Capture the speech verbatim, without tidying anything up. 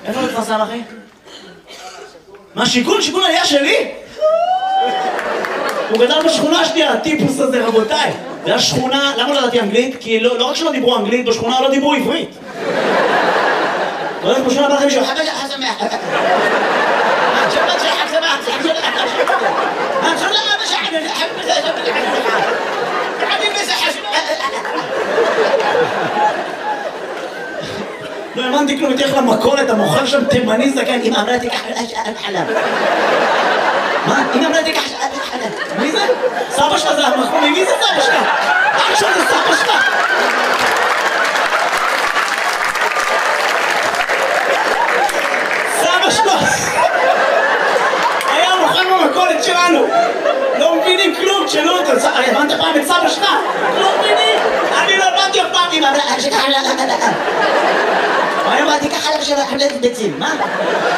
איפה הוא התפרסם, אחי? מה, שיכון? שיכון עלייה שלי? הוא גדל בשכונה שלי, הטיפוס הזה, רבותיי. זה היה שכונה, למה לא ידעתי אנגלית? כי לא, לא רק שלא דיברו אנגלית, בשכונה לא דיברו עברית. אתה יודע, בשכונה בא לכם מישהו, חבש חסמח. شبت حق سماحة ما شو لا مش عارف حب عادي مسح לא האמנתי כלום, תלך למכולת, המוכר שם תימני זקן, אמא אמרה תיקח חלב. מה? אמא אמרה תיקח חלב. מי זה? סבא שלך זה המחמוני, מי זה סבא שלך? אח שלך זה סבא שלך. סבא שלך. היה מוכר במכולת שלנו. לא מבינים כלום, תשאלו אותו. הבנת פעם את סבא שלך? לא מבינים. אני לא הבנתי אף פעם. אמא אמרה תיקח חלב. אני אמרתי ככה לך של החלטת ביצים, מה?